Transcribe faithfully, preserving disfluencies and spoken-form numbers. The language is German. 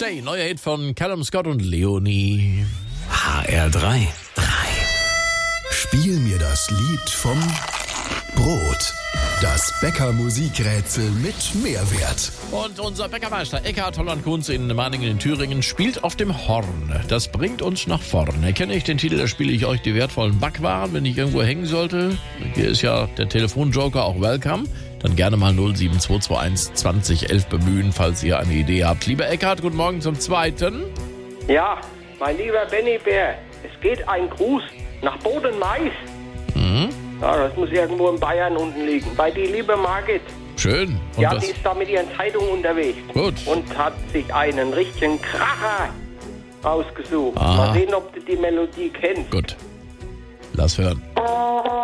Stay, neuer Hit von Callum Scott und Leonie. H R drei. drei. Spiel mir das Lied vom Brot. Das Bäcker-Musikrätsel mit Mehrwert. Und unser Bäckermeister Eckhard Holland-Kunz in Maningen in Thüringen spielt auf dem Horn. Das bringt uns nach vorne. Kenne ich den Titel, da spiele ich euch die wertvollen Backwaren, wenn ich irgendwo hängen sollte. Hier ist ja der Telefonjoker auch welcome. Dann gerne mal null sieben zwei zwei eins zwanzig elf bemühen, falls ihr eine Idee habt. Lieber Eckhard, guten Morgen zum Zweiten. Ja, mein lieber Benny Bär, es geht ein Gruß nach Boden-Mais. Mhm. Ja, das muss irgendwo in Bayern unten liegen. Bei die liebe Margit. Schön. Und Ja, was? die ist da mit ihren Zeitungen unterwegs. Gut. Und hat sich einen richtigen Kracher ausgesucht. Aha. Mal sehen, ob du die Melodie kennst. Gut. Lass hören.